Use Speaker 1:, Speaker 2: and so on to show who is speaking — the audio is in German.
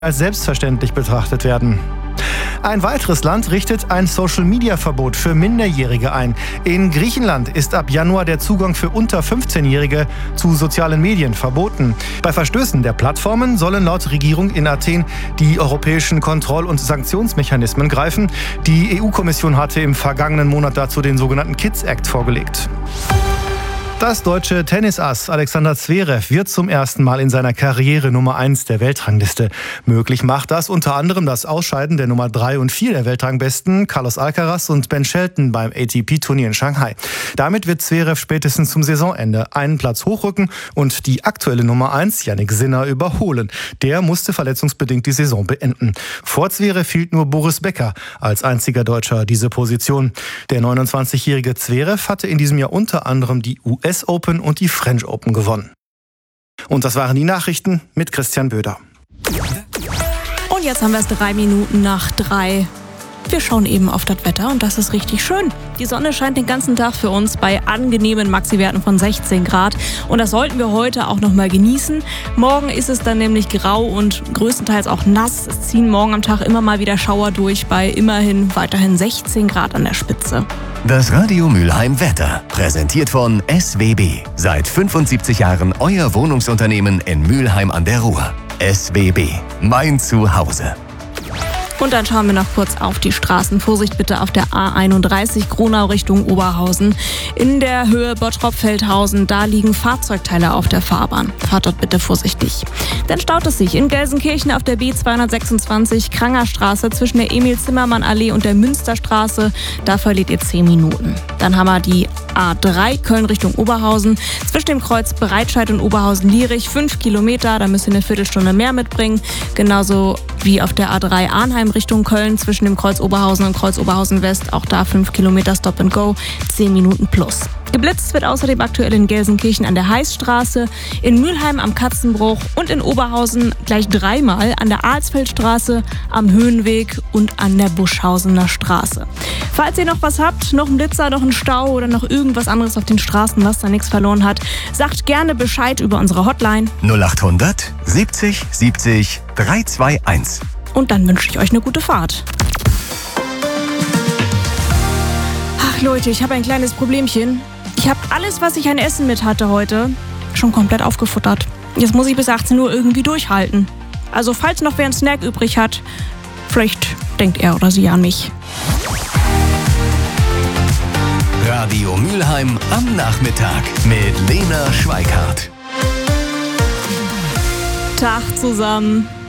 Speaker 1: als selbstverständlich betrachtet werden. Ein weiteres Land richtet ein Social-Media-Verbot für Minderjährige ein. In Griechenland ist ab Januar der Zugang für unter 15-Jährige zu sozialen Medien verboten. Bei Verstößen der Plattformen sollen laut Regierung in Athen die europäischen Kontroll- und Sanktionsmechanismen greifen. Die EU-Kommission hatte im vergangenen Monat dazu den sogenannten Kids Act vorgelegt. Das deutsche Tennisass Alexander Zverev wird zum ersten Mal in seiner Karriere Nummer 1 der Weltrangliste. Möglich macht das unter anderem das Ausscheiden der Nummer 3 und 4 der Weltrangbesten Carlos Alcaraz und Ben Shelton beim ATP-Turnier in Shanghai. Damit wird Zverev spätestens zum Saisonende einen Platz hochrücken und die aktuelle Nummer 1, Jannik Sinner, überholen. Der musste verletzungsbedingt die Saison beenden. Vor Zverev hielt nur Boris Becker als einziger Deutscher diese Position. Der 29-jährige Zverev hatte in diesem Jahr unter anderem die US Open und die French Open gewonnen. Und das waren die Nachrichten mit Christian Böder.
Speaker 2: Und jetzt haben wir es 3 Minuten nach 3. Wir schauen eben auf das Wetter und das ist richtig schön. Die Sonne scheint den ganzen Tag für uns bei angenehmen Maxiwerten von 16 Grad. Und das sollten wir heute auch noch mal genießen. Morgen ist es dann nämlich grau und größtenteils auch nass. Es ziehen morgen am Tag immer mal wieder Schauer durch bei immerhin weiterhin 16 Grad an der Spitze.
Speaker 3: Das Radio Mülheim Wetter, präsentiert von SWB. Seit 75 Jahren euer Wohnungsunternehmen in Mülheim an der Ruhr. SWB, mein Zuhause.
Speaker 2: Und dann schauen wir noch kurz auf die Straßen. Vorsicht bitte auf der A31 Gronau Richtung Oberhausen. In der Höhe Bottrop-Feldhausen, da liegen Fahrzeugteile auf der Fahrbahn. Fahrt dort bitte vorsichtig. Dann staut es sich in Gelsenkirchen auf der B226 Krangerstraße zwischen der Emil-Zimmermann-Allee und der Münsterstraße. Da verliert ihr 10 Minuten. Dann haben wir die A3 Köln Richtung Oberhausen. Zwischen dem Kreuz Breitscheid und Oberhausen-Lierich 5 Kilometer. Da müsst ihr eine Viertelstunde mehr mitbringen. Genauso wie auf der A3 Arnheim Richtung Köln zwischen dem Kreuz Oberhausen und Kreuz Oberhausen West. Auch da 5 Kilometer Stop and Go, 10 Minuten plus. Geblitzt wird außerdem aktuell in Gelsenkirchen an der Heißstraße, in Mülheim am Katzenbruch und in Oberhausen gleich 3-mal an der Alsfeldstraße, am Höhenweg und an der Buschhausener Straße. Falls ihr noch was habt, noch einen Blitzer, noch einen Stau oder noch irgendwas anderes auf den Straßen, was da nichts verloren hat, sagt gerne Bescheid über unsere Hotline
Speaker 3: 0800 70 70 321.
Speaker 2: Und dann wünsche ich euch eine gute Fahrt. Ach Leute, ich habe ein kleines Problemchen. Ich habe alles, was ich an Essen mit hatte heute, schon komplett aufgefuttert. Jetzt muss ich bis 18 Uhr irgendwie durchhalten. Also falls noch wer einen Snack übrig hat, vielleicht denkt er oder sie an mich.
Speaker 3: Radio Mülheim am Nachmittag mit Lena Schweikart.
Speaker 2: Tag zusammen.